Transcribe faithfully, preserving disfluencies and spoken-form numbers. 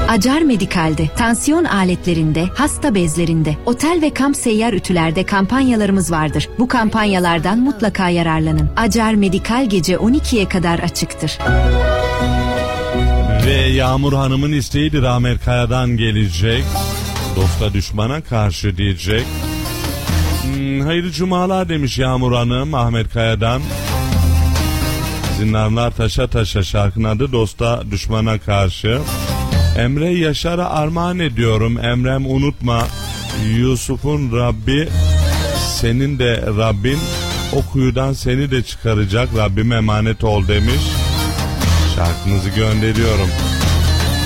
Acar Medikal'de, tansiyon aletlerinde, hasta bezlerinde, otel ve kamp seyyar ütülerde kampanyalarımız vardır. Bu kampanyalardan mutlaka yararlanın. Acar Medikal gece on ikiye kadar açıktır. Ve Yağmur Hanım'ın isteğidir, Ahmet Kaya'dan gelecek. Dosta düşmana karşı diyecek. Hmm, hayırlı cumalar demiş Yağmur Hanım Ahmet Kaya'dan. Zindanlar taşa taşa şarkının adı dosta düşmana karşı. Emre Yaşar'a armağan ediyorum. Emrem unutma, Yusuf'un Rabbi senin de Rabbin, o kuyudan seni de çıkaracak, Rabbime emanet ol demiş. Şarkınızı gönderiyorum.